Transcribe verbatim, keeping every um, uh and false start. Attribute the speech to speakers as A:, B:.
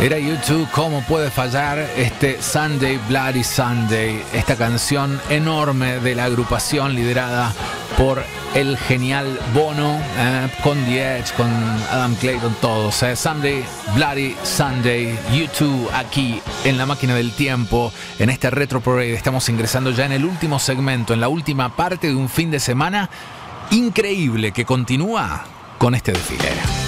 A: Era U dos, ¿cómo puede fallar este Sunday Bloody Sunday? Esta canción enorme de la agrupación liderada por el genial Bono, eh, con The Edge, con Adam Clayton, todos. Eh. Sunday Bloody Sunday, U dos, aquí en la máquina del tiempo, en este Retro Parade. Estamos ingresando ya en el último segmento, en la última parte de un fin de semana increíble que continúa con este desfile.